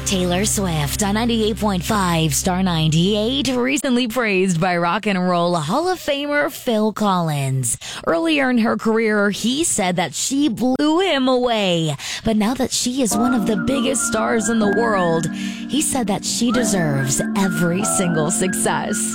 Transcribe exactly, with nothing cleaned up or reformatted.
Taylor Swift on ninety-eight point five Star ninety-eight, recently praised by Rock and Roll Hall of Famer Phil Collins. Earlier in her career, he said that she blew him away. But now that she is one of the biggest stars in the world, he said that she deserves every single success.